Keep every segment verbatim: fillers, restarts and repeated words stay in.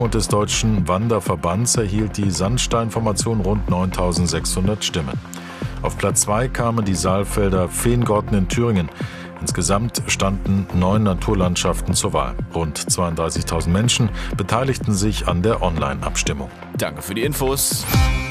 und des Deutschen Wanderverbands erhielt die Sandsteinformation rund neuntausendsechshundert Stimmen. Auf Platz zwei kamen die Saalfelder Veengotten in Thüringen. Insgesamt standen neun Naturlandschaften zur Wahl. Rund zweiunddreißigtausend Menschen beteiligten sich an der Online-Abstimmung. Danke für die Infos.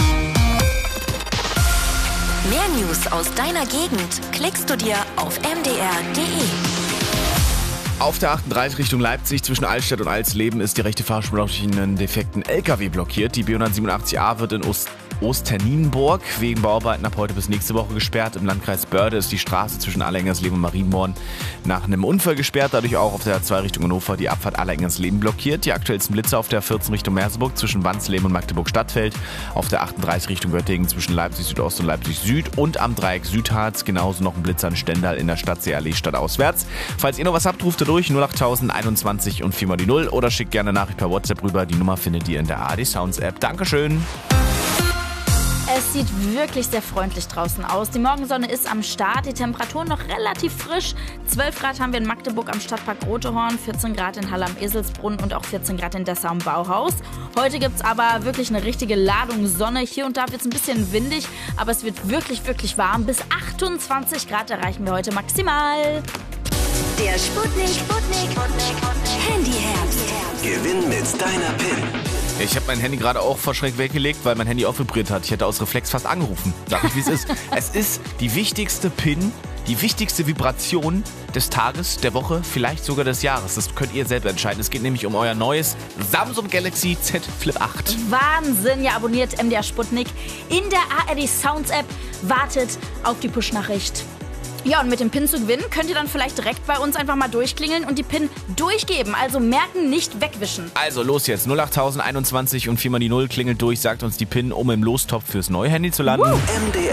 Mehr News aus deiner Gegend klickst du dir auf m d r punkt d e. Auf der achtunddreißig Richtung Leipzig zwischen Altstadt und Alsleben ist die rechte Fahrspur durch einen defekten L K W blockiert. Die B hundertsiebenundachtzig a wird in Ost Osternienburg wegen Bauarbeiten ab heute bis nächste Woche gesperrt. Im Landkreis Börde ist die Straße zwischen Allerengersleben und Marienborn nach einem Unfall gesperrt. Dadurch auch auf der zwei Richtung Hannover die Abfahrt Allerengersleben blockiert. Die aktuellsten Blitze auf der vierzehn Richtung Merseburg zwischen Wansleben und Magdeburg-Stadtfeld. Auf der achtunddreißig Richtung Göttingen zwischen Leipzig Südost und Leipzig Süd. Und am Dreieck Südharz genauso noch ein Blitz an Stendal in der Stadtseeallee stadtauswärts. Falls ihr noch was habt, ruft ihr durch null achttausend einundzwanzig und vier mal die null oder schickt gerne eine Nachricht per WhatsApp rüber. Die Nummer findet ihr in der A R D Sounds App. Dankeschön. Es sieht wirklich sehr freundlich draußen aus. Die Morgensonne ist am Start, die Temperaturen noch relativ frisch. zwölf Grad haben wir in Magdeburg am Stadtpark Rotehorn, vierzehn Grad in Halle am Eselsbrunn und auch vierzehn Grad in Dessau am Bauhaus. Heute gibt es aber wirklich eine richtige Ladung Sonne. Hier und da wird es ein bisschen windig, aber es wird wirklich, wirklich warm. Bis achtundzwanzig Grad erreichen wir heute maximal. Der Sputnik, Sputnik, Handyherz. Gewinn mit deiner PIN. Ich habe mein Handy gerade auch verschreckt weggelegt, weil mein Handy auch vibriert hat. Ich hätte aus Reflex fast angerufen. Sag ich, wie es ist. Es ist die wichtigste PIN, die wichtigste Vibration des Tages, der Woche, vielleicht sogar des Jahres. Das könnt ihr selber entscheiden. Es geht nämlich um euer neues Samsung Galaxy Z Flip acht. Wahnsinn, ja, abonniert M D R Sputnik in der A R D Sounds App. Wartet auf die Push-Nachricht. Ja, und mit dem PIN zu gewinnen, könnt ihr dann vielleicht direkt bei uns einfach mal durchklingeln und die PIN durchgeben. Also merken, nicht wegwischen. Also los jetzt, null achttausend einundzwanzig und vier mal die null klingelt durch, sagt uns die PIN, um im Lostopf fürs neue Handy zu landen. M D R